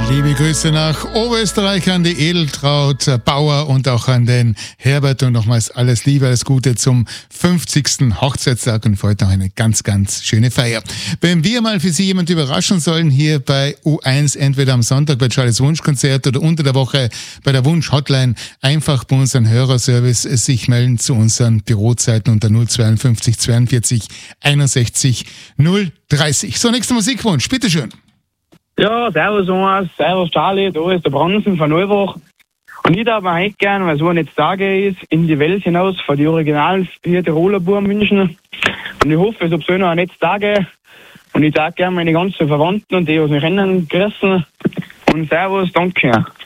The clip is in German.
Liebe Grüße nach Oberösterreich an die Edeltraut Bauer und auch an den Herbert und nochmals alles Liebe, alles Gute zum 50. Hochzeitstag und für heute noch eine ganz, ganz schöne Feier. Wenn wir mal für Sie jemand überraschen sollen, hier bei U1, entweder am Sonntag bei Charlies Wunschkonzert oder unter der Woche bei der Wunsch-Hotline, einfach bei unserem Hörerservice sich melden zu unseren Bürozeiten unter 052 42 61 030. So, nächster Musikwunsch, bitteschön. Ja, servus Thomas, servus Charlie, da ist der Bronzen von Neubach. Und ich darf mir heute gerne, weil so ein Tage ist, in die Welt hinaus von die originalen hier Tiroler Buben wünschen. Und ich hoffe, es ob so noch ein nettes Tage. Und ich darf gerne meine ganzen Verwandten und die, die mich kennen, grüßen. Und servus, danke.